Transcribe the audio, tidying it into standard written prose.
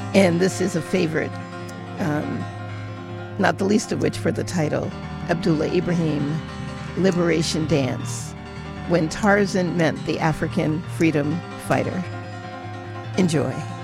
And this is a favorite, not the least of which for the title, Abdullah Ibrahim, Liberation Dance, When Tarzan Met the African Freedom Fighter. Enjoy.